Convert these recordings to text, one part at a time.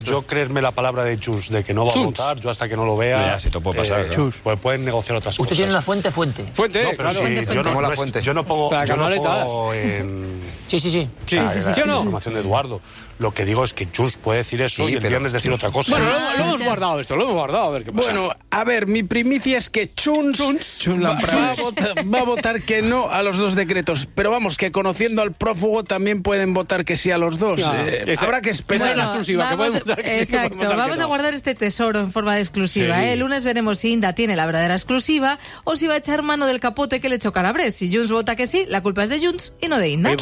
Yo creerme la palabra de Junts de que no va a votar, yo hasta que no lo vea... Ya, si te puede pasar, pues pueden negociar otras cosas. Usted tiene la fuente. Fuente, no, pero claro. sí, yo no pongo en... Sí, la información de Eduardo. Lo que digo es que Junts puede decir eso y el viernes decir otra cosa. Bueno, lo hemos guardado esto, lo hemos guardado, a ver qué pasa. Bueno, a ver, mi primicia es que Junts va a votar que no a los dos decretos. Pero vamos, que conociendo al prófugo también pueden votar que sí a los dos. Habrá que esperar. Esa es la exclusiva, que pueden votar que sí, exacto, que pueden votar vamos que no. a guardar este tesoro en forma de exclusiva. Sí. El lunes veremos si Inda tiene la verdadera exclusiva o si va a echar mano del capote que le echó Calabres. Si Junts vota que sí, la culpa es de Junts y no de Inda.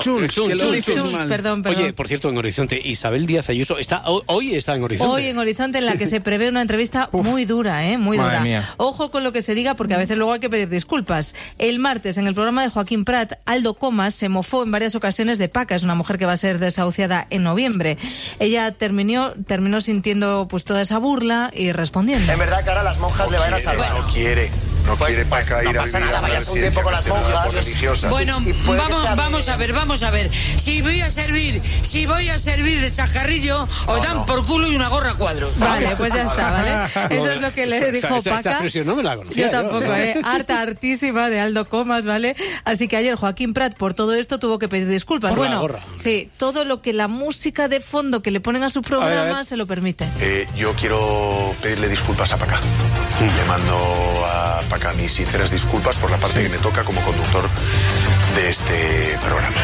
Perdón. Oye, por cierto, en Horizonte, Isabel Díaz Ayuso hoy está en Horizonte. Hoy en Horizonte, en la que se prevé una entrevista muy dura, muy dura. Mía. Ojo con lo que se diga, porque a veces luego hay que pedir disculpas. El martes, en el programa de Joaquín Prat, Aldo Comas se mofó en varias ocasiones de Paca. Es una mujer que va a ser desahuciada en noviembre. Ella terminó sintiendo pues toda esa burla y respondiendo. En verdad que ahora las monjas le van a salvar. No quiere Paca ir a vivir a una vayas un tiempo con las monjas. religiosas. Bueno, vamos a ver. Si voy a servir de sajarrillo, os dan por culo y una gorra a cuadro. Vale, pues ya está, ¿vale? Eso es lo que le dijo Esta Paca. expresión no me la conocía. Yo tampoco, hartísima de Aldo Comas, ¿vale? Así que ayer Joaquín Prat por todo esto tuvo que pedir disculpas. Por la bueno, gorra. sí, todo lo que la música de fondo que le ponen a su programa a ver. se lo permite. Yo quiero pedirle disculpas a Paca. Le mando a Paca mis sinceras disculpas por la parte que me toca como conductor de este programa.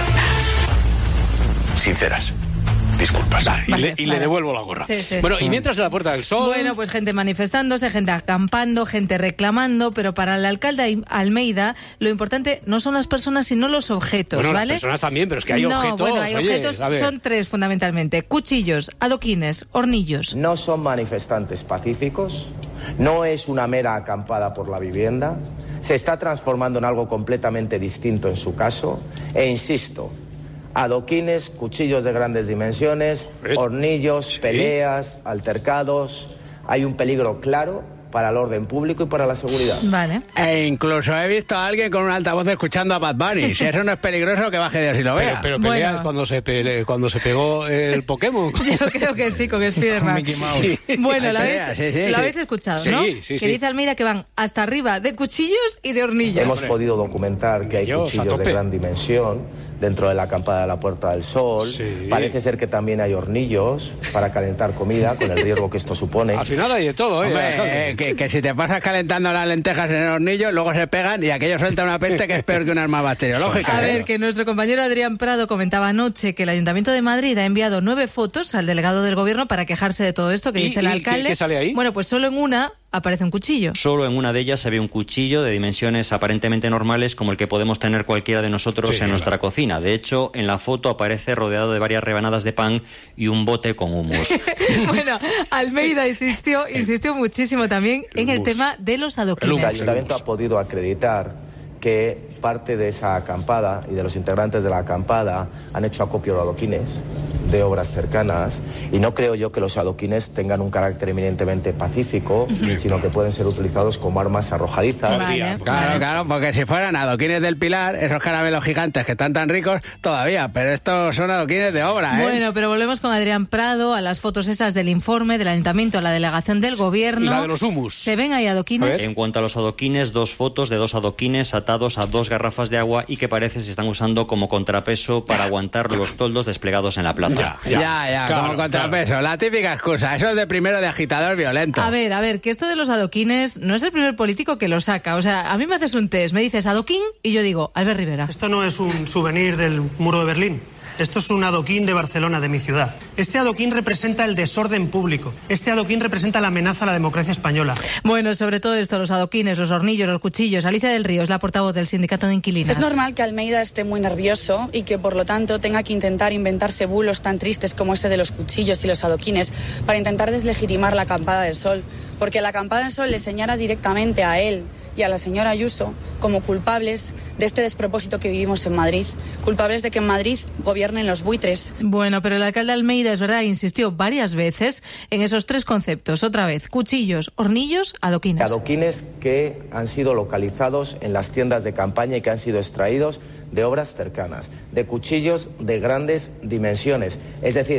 Sinceras disculpas. Y le devuelvo la gorra. Sí. Bueno, y mientras en la Puerta del Sol... Bueno, pues gente manifestándose, gente acampando, gente reclamando, pero para el alcalde Almeida lo importante no son las personas sino los objetos, Bueno, ¿vale? las personas también, pero es que hay objetos. Bueno, hay oye, objetos, a ver. son tres fundamentalmente: cuchillos, adoquines, hornillos. No son manifestantes pacíficos, no es una mera acampada por la vivienda, se está transformando en algo completamente distinto en su caso, e insisto, adoquines, cuchillos de grandes dimensiones, hornillos, peleas, altercados, hay un peligro claro para el orden público y para la seguridad. Vale. E incluso he visto a alguien con un altavoz escuchando a Bad Bunny. Si eso no es peligroso, que baje Dios y lo vea. Pero Bueno. peleas cuando se pegó el Pokémon. Yo creo que sí, con Spiderman. Mickey Mouse. Bueno, Hay lo peleas, habéis escuchado, Sí, ¿no? sí. Que dice Almeida que van hasta arriba de cuchillos y de hornillos. Hemos podido documentar que hay Dios, a cuchillos tope. de gran dimensión dentro de la acampada de la Puerta del Sol. Sí. Parece ser que también hay hornillos para calentar comida, con el riesgo que esto supone. Al final hay de todo, Hombre, que si te pasas calentando las lentejas en el hornillo, luego se pegan y aquello suelta una peste que es peor que un arma bacteriológica. A ver, que nuestro compañero Adrián Prado comentaba anoche que el Ayuntamiento de Madrid ha enviado 9 fotos al delegado del Gobierno para quejarse de todo esto que dice el alcalde. ¿Qué sale ahí? Bueno, pues solo en una aparece un cuchillo. Solo en una de ellas se ve un cuchillo de dimensiones aparentemente normales como el que podemos tener cualquiera de nosotros en nuestra cocina. De hecho, en la foto aparece rodeado de varias rebanadas de pan y un bote con hummus. Bueno, Almeida insistió muchísimo también en el tema de los El adoquines. Ayuntamiento ha podido acreditar que parte de esa acampada y de los integrantes de la acampada han hecho acopio de adoquines de obras cercanas, y no creo yo que los adoquines tengan un carácter eminentemente pacífico, sino que pueden ser utilizados como armas arrojadizas. Vale, Claro, porque si fueran adoquines del Pilar, esos caramelos gigantes que están tan ricos, todavía, pero estos son adoquines de obra, ¿eh? Bueno, pero volvemos con Adrián Prado a las fotos esas del informe del Ayuntamiento a la delegación del Gobierno. La de los hummus. ¿Se ven ahí adoquines? En cuanto a los adoquines, 2 fotos de 2 adoquines atados a 2 garrafas de agua y que parece se están usando como contrapeso para aguantar los toldos desplegados en la plaza. Ya, Claro, como contrapeso. La típica excusa. Eso es de primero de agitador violento. A ver, que esto de los adoquines no es el primer político que lo saca. O sea, a mí me haces un test, me dices adoquín y yo digo Albert Rivera. Esto no es un souvenir del muro de Berlín. Esto es un adoquín de Barcelona, de mi ciudad. Este adoquín representa el desorden público. Este adoquín representa la amenaza a la democracia española. Bueno, sobre todo esto, los adoquines, los hornillos, los cuchillos. Alicia del Río es la portavoz del Sindicato de Inquilinas. Es normal que Almeida esté muy nervioso y que por lo tanto tenga que intentar inventarse bulos tan tristes como ese de los cuchillos y los adoquines para intentar deslegitimar la acampada del Sol. Porque la acampada del Sol le señala directamente a él y a la señora Ayuso como culpables de este despropósito que vivimos en Madrid, culpables de que en Madrid gobiernen los buitres. Bueno, pero el alcalde Almeida, es verdad, insistió varias veces en esos 3 conceptos. Otra vez, cuchillos, hornillos, adoquines. Adoquines que han sido localizados en las tiendas de campaña y que han sido extraídos de obras cercanas, de cuchillos de grandes dimensiones, es decir,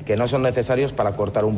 que no son necesarios para cortar un